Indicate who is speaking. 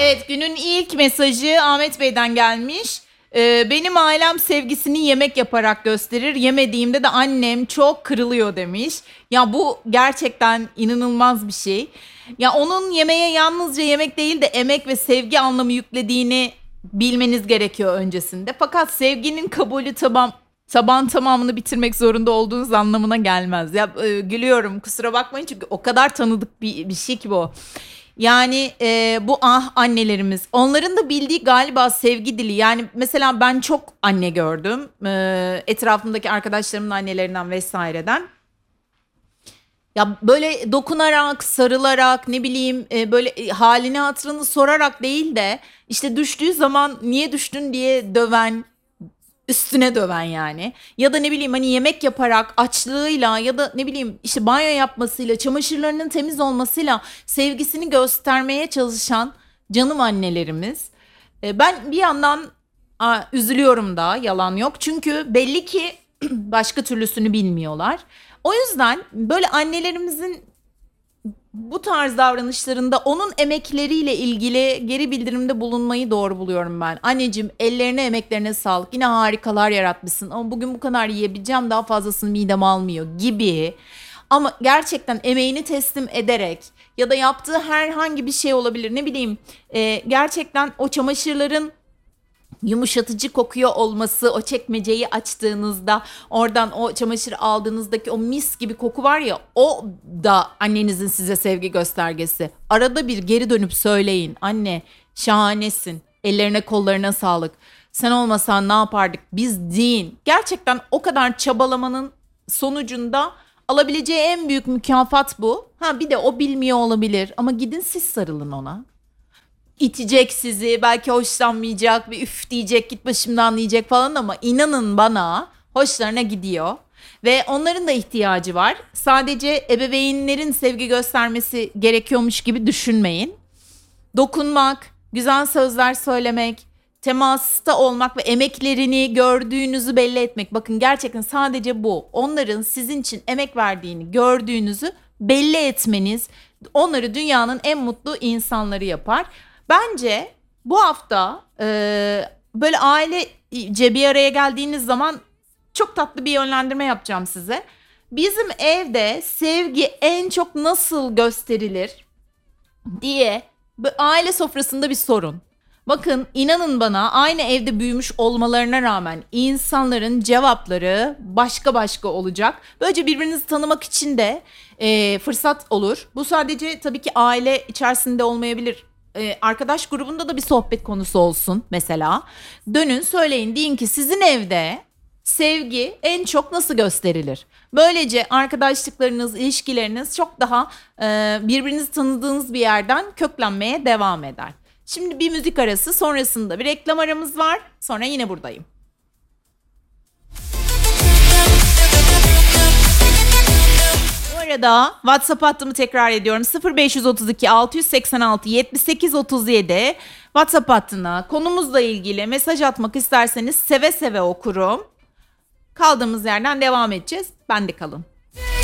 Speaker 1: Evet, günün ilk mesajı Ahmet Bey'den gelmiş. Benim ailem sevgisini yemek yaparak gösterir. Yemediğimde de annem çok kırılıyor demiş. Ya bu gerçekten inanılmaz bir şey. Ya onun yemeğe yalnızca yemek değil de emek ve sevgi anlamı yüklediğini bilmeniz gerekiyor öncesinde. Fakat sevginin kabulü taban tamamını bitirmek zorunda olduğunuz anlamına gelmez. Ya gülüyorum, kusura bakmayın çünkü o kadar tanıdık bir şey ki bu. Yani bu annelerimiz, onların da bildiği galiba sevgi dili. Yani mesela ben çok anne gördüm, etrafımdaki arkadaşlarımın annelerinden vesaireden. Ya böyle dokunarak, sarılarak, ne bileyim, böyle halini hatırını sorarak değil de işte düştüğü zaman niye düştün diye döven, üstüne döven yani. Ya da ne bileyim hani yemek yaparak, açlığıyla ya da ne bileyim işte banyo yapmasıyla, çamaşırlarının temiz olmasıyla sevgisini göstermeye çalışan canım annelerimiz. Ben bir yandan üzülüyorum da, yalan yok. Çünkü belli ki başka türlüsünü bilmiyorlar. O yüzden böyle annelerimizin bu tarz davranışlarında onun emekleriyle ilgili geri bildirimde bulunmayı doğru buluyorum ben. Anneciğim, ellerine emeklerine sağlık. Yine harikalar yaratmışsın ama bugün bu kadar yiyebileceğim, daha fazlasını midem almıyor gibi. Ama gerçekten emeğini teslim ederek ya da yaptığı herhangi bir şey olabilir, ne bileyim, gerçekten o çamaşırların yumuşatıcı kokuyor olması, o çekmeceyi açtığınızda oradan o çamaşırı aldığınızdaki o mis gibi koku var ya, o da annenizin size sevgi göstergesi. Arada bir geri dönüp söyleyin, anne şahanesin, ellerine kollarına sağlık, sen olmasan ne yapardık biz deyin. Gerçekten o kadar çabalamanın sonucunda alabileceği en büyük mükafat bu. Ha, bir de o bilmiyor olabilir ama gidin siz sarılın ona. İtecek sizi, belki hoşlanmayacak, bir üf diyecek, git başımdan diyecek falan ama inanın bana hoşlarına gidiyor. Ve onların da ihtiyacı var. Sadece ebeveynlerin sevgi göstermesi gerekiyormuş gibi düşünmeyin. Dokunmak, güzel sözler söylemek, temasta olmak ve emeklerini gördüğünüzü belli etmek. Bakın, gerçekten sadece bu. Onların sizin için emek verdiğini gördüğünüzü belli etmeniz onları dünyanın en mutlu insanları yapar. Bence bu hafta böyle ailece bir araya geldiğiniz zaman çok tatlı bir yönlendirme yapacağım size. Bizim evde sevgi en çok nasıl gösterilir diye aile sofrasında bir sorun. Bakın, inanın bana, aynı evde büyümüş olmalarına rağmen insanların cevapları başka başka olacak. Böylece birbirinizi tanımak için de fırsat olur. Bu sadece tabii ki aile içerisinde olmayabilir. Arkadaş grubunda da bir sohbet konusu olsun mesela. Dönün söyleyin, deyin ki sizin evde sevgi en çok nasıl gösterilir? Böylece arkadaşlıklarınız, ilişkileriniz çok daha birbirinizi tanıdığınız bir yerden köklenmeye devam eder. Şimdi bir müzik arası, sonrasında bir reklam aramız var. Sonra yine buradayım. Bu arada WhatsApp hattımı tekrar ediyorum. 0532 686 78 37 WhatsApp hattına konumuzla ilgili mesaj atmak isterseniz seve seve okurum. Kaldığımız yerden devam edeceğiz. Bende kalın.